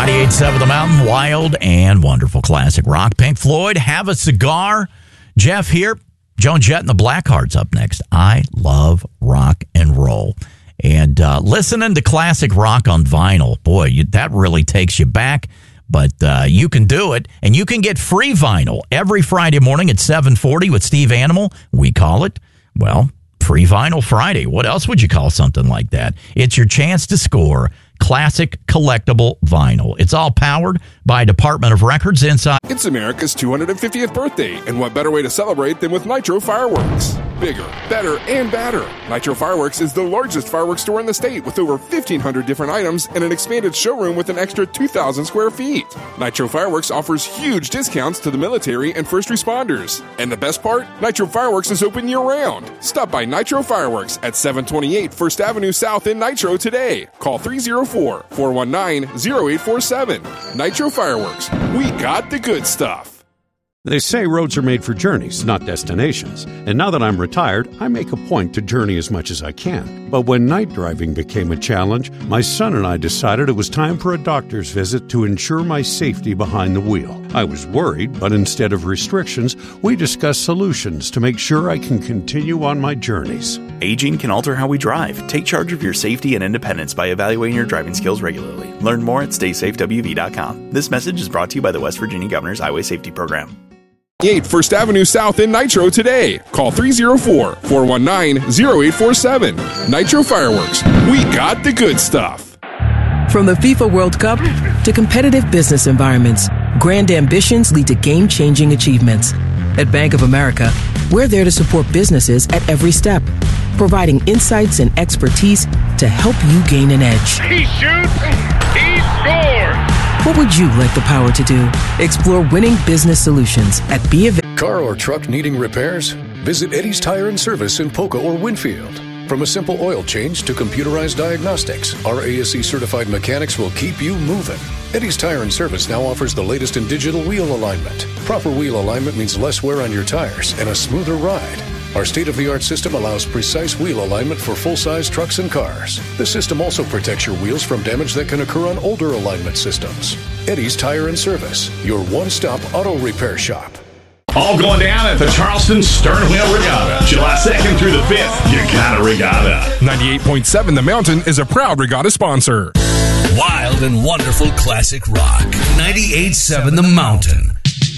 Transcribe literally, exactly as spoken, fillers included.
ninety-eight point seven The Mountain, wild and wonderful classic rock. Pink Floyd, Have a Cigar. Jeff here. Joan Jett and the Blackhearts up next. I love rock and roll. And uh, listening to classic rock on vinyl, boy, you, that really takes you back. But uh, you can do it, and you can get free vinyl every Friday morning at seven forty with Steve Animal. We call it, well, Free Vinyl Friday. What else would you call something like that? It's your chance to score classic collectible vinyl. It's all powered by Department of Records inside. It's America's two hundred fiftieth birthday, and what better way to celebrate than with Nitro Fireworks? Bigger, better, and badder. Nitro Fireworks is the largest fireworks store in the state with over fifteen hundred different items and an expanded showroom with an extra two thousand square feet. Nitro Fireworks offers huge discounts to the military and first responders. And the best part? Nitro Fireworks is open year-round. Stop by Nitro Fireworks at seven twenty-eight First Avenue South in Nitro today. Call three oh four, four one nine, oh eight four seven. Nitro Fireworks. We got the good stuff. They say roads are made for journeys, not destinations. And now that I'm retired, I make a point to journey as much as I can. But when night driving became a challenge, my son and I decided it was time for a doctor's visit to ensure my safety behind the wheel. I was worried, but instead of restrictions, we discussed solutions to make sure I can continue on my journeys. Aging can alter how we drive. Take charge of your safety and independence by evaluating your driving skills regularly. Learn more at stay safe w v dot com. This message is brought to you by the West Virginia Governor's Highway Safety Program. eight First Avenue South in Nitro today. Call three oh four, four one nine, oh eight four seven. Nitro Fireworks. We got the good stuff. From the FIFA World Cup to competitive business environments, grand ambitions lead to game-changing achievements. At Bank of America, we're there to support businesses at every step, providing insights and expertise to help you gain an edge. He shoots, he scores! What would you like the power to do? Explore winning business solutions at B of A. Car or truck needing repairs? Visit Eddie's Tire and Service in Polka or Winfield. From a simple oil change to computerized diagnostics, our A S E-certified mechanics will keep you moving. Eddie's Tire and Service now offers the latest in digital wheel alignment. Proper wheel alignment means less wear on your tires and a smoother ride. Our state-of-the-art system allows precise wheel alignment for full-size trucks and cars. The system also protects your wheels from damage that can occur on older alignment systems. Eddie's Tire and Service, your one-stop auto repair shop. All going down at the Charleston Sternwheel Regatta, July second through the fifth. You got a regatta. ninety-eight point seven The Mountain is a proud regatta sponsor. Wild and wonderful classic rock. ninety-eight point seven The Mountain.